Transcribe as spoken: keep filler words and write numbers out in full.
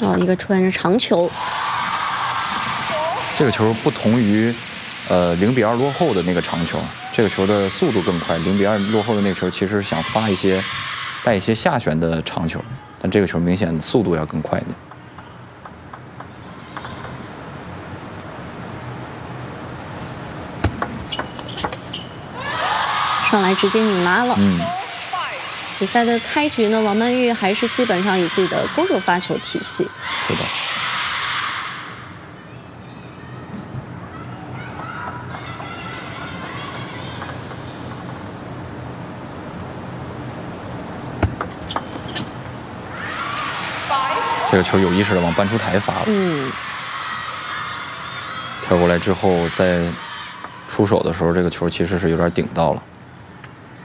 哦，一个出现是长球。 这个球不同于，呃，零比二落后的那个长球，这个球的速度更快。零比二落后的那个球其实想发一些带一些下旋的长球，但这个球明显速度要更快一点。 上来直接拧拉了。 嗯。 比赛的开局呢，王曼玉还是基本上以自己的攻守发球体系。 是的。这个球有意识的往半出台发了。 嗯。 跳过来之后，在出手的时候，这个球其实是有点顶到了。